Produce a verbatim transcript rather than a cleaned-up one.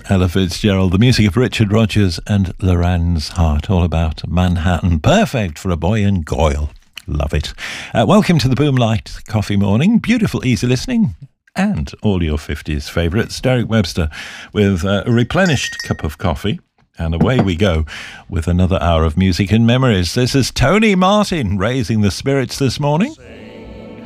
Ella Fitzgerald, the music of Richard Rodgers and Loran's Heart, all about Manhattan. Perfect for a boy in Goyle. Love it. Uh, welcome to the Boomlight Coffee Morning. Beautiful, easy listening. And all your fifties favourites. Derek Webster with uh, a replenished cup of coffee. And away we go with another hour of music and memories. This is Tony Martin raising the spirits this morning.